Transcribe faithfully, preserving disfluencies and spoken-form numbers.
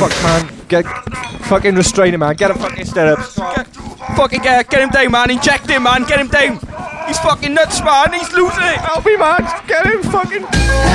fuck, man. Get, fucking restrain him, man. Get a fucking stirrups. Get, fucking get, get him down, man. Inject him, man. Get him down. He's fucking nuts, man. He's losing it. Help me, man. Get him, fucking.